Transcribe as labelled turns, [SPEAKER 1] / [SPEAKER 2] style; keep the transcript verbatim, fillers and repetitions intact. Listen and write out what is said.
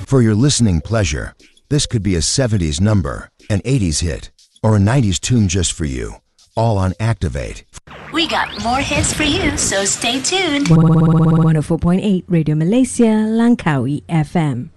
[SPEAKER 1] For your listening pleasure, this could be a seventies number, an eighties hit, or a nineties tune just for you, all on Activate.
[SPEAKER 2] We got more hits for you, so stay tuned.
[SPEAKER 3] one oh four point eight Radio Malaysia, Langkawi F M.